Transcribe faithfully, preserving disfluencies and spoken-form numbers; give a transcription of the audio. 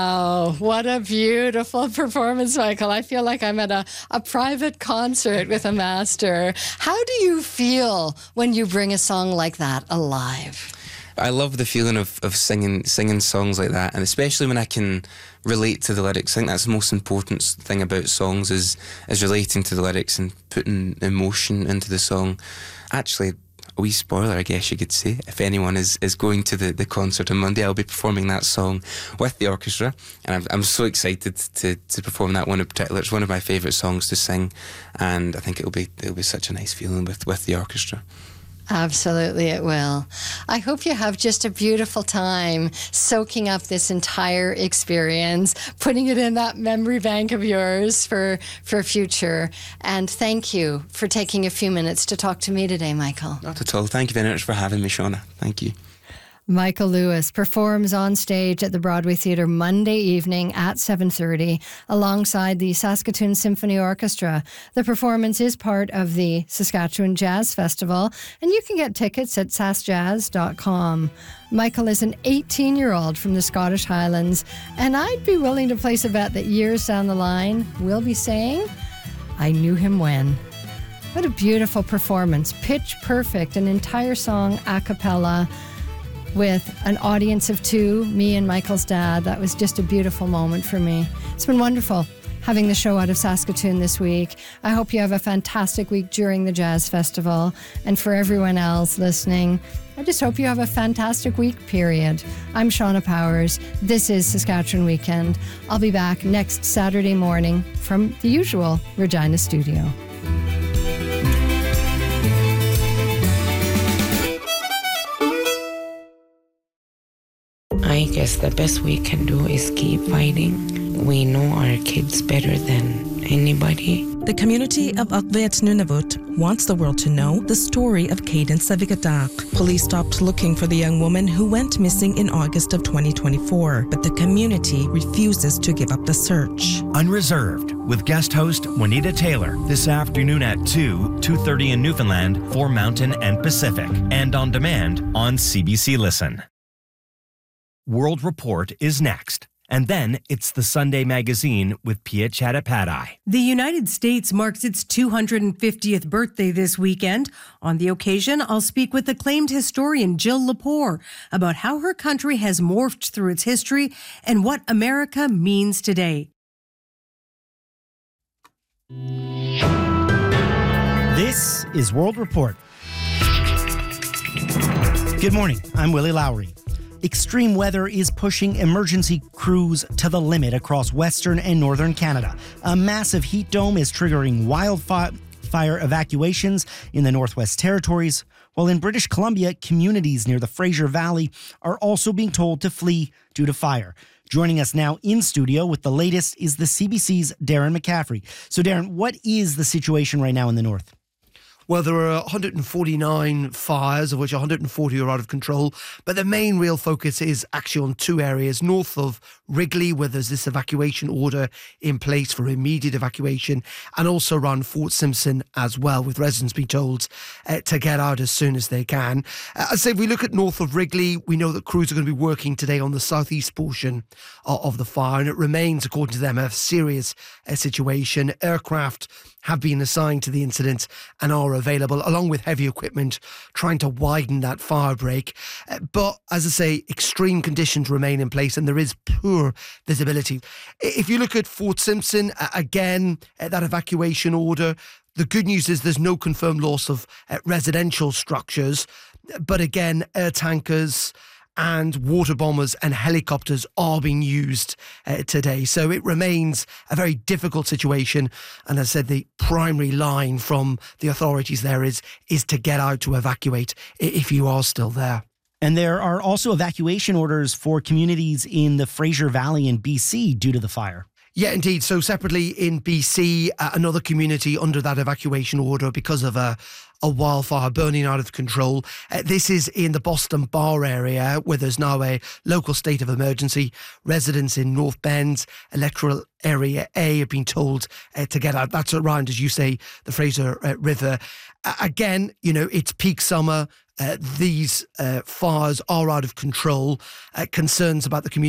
Oh, what a beautiful performance, Michael. I feel like I'm at a, a private concert with a master. How do you feel when you bring a song like that alive? I love the feeling of, of singing singing songs like that, and especially when I can relate to the lyrics. I think that's the most important thing about songs is, is relating to the lyrics and putting emotion into the song. Actually, a wee spoiler, I guess you could say. If anyone is, is going to the, the concert on Monday, I'll be performing that song with the orchestra, and I'm, I'm so excited to, to perform that one in particular. It's one of my favourite songs to sing, and I think it'll be it'll be such a nice feeling with, with the orchestra. Absolutely, it will. I hope you have just a beautiful time soaking up this entire experience, putting it in that memory bank of yours for, for future. And thank you for taking a few minutes to talk to me today, Michael. Not at all. Thank you very much for having me, Shauna. Thank you. Michael Lewis performs on stage at the Broadway Theatre Monday evening at seven thirty alongside the Saskatoon Symphony Orchestra. The performance is part of the Saskatchewan Jazz Festival, and you can get tickets at sask jazz dot com. Michael is an eighteen-year-old from the Scottish Highlands, and I'd be willing to place a bet that years down the line, we'll be saying, I knew him when. What a beautiful performance. Pitch perfect, an entire song a cappella, with an audience of two, me and Michael's dad. That was just a beautiful moment for me. It's been wonderful having the show out of Saskatoon this week. I hope you have a fantastic week during the Jazz Festival. And for everyone else listening, I just hope you have a fantastic week, period. I'm Shauna Powers. This is Saskatchewan Weekend. I'll be back next Saturday morning from the usual Regina studio. I guess the best we can do is keep fighting. We know our kids better than anybody. The community of Akvet Nunavut wants the world to know the story of Cadence Savigadak. Police stopped looking for the young woman who went missing in August of twenty twenty-four, but the community refuses to give up the search. Unreserved with guest host Juanita Taylor this afternoon at two, two thirty in Newfoundland for Mountain and Pacific, and on demand on C B C Listen. World Report is next. And then it's the Sunday Magazine with Pia Chattopadhyay. The United States marks its two hundred fiftieth birthday this weekend. On the occasion, I'll speak with acclaimed historian Jill Lepore about how her country has morphed through its history and what America means today. This is World Report. Good morning, I'm Willie Lowry. Extreme weather is pushing emergency crews to the limit across western and northern Canada. A massive heat dome is triggering wildfire evacuations in the Northwest Territories, while in British Columbia, communities near the Fraser Valley are also being told to flee due to fire. Joining us now in studio with the latest is the C B C's Darren McCaffrey. So Darren, what is the situation right now in the north? Well, there are one hundred forty-nine fires, of which one hundred forty are out of control. But the main real focus is actually on two areas. North of Wrigley, where there's this evacuation order in place for immediate evacuation, and also around Fort Simpson as well, with residents being told uh, to get out as soon as they can. Uh, I say if we look at north of Wrigley, we know that crews are going to be working today on the southeast portion of, of the fire, and it remains, according to them, a serious uh, situation. Aircraft have been assigned to the incident and are available, along with heavy equipment, trying to widen that fire break. Uh, but, as I say, extreme conditions remain in place and there is poor visibility. If you look at Fort Simpson, uh, again, uh, that evacuation order, the good news is there's no confirmed loss of uh, residential structures. But again, air tankers and water bombers and helicopters are being used uh, today. So it remains a very difficult situation. And as I said, the primary line from the authorities there is, is to get out to evacuate if you are still there. And there are also evacuation orders for communities in the Fraser Valley in B C due to the fire. Yeah, indeed. So separately in B C, uh, another community under that evacuation order because of a a wildfire burning out of control. Uh, this is in the Boston Bar area, where there's now a local state of emergency. Residents in North Bend, electoral area A, have been told uh, to get out. That's around, as you say, the Fraser uh, River. Uh, again, you know, it's peak summer. Uh, these uh, fires are out of control. Uh, concerns about the community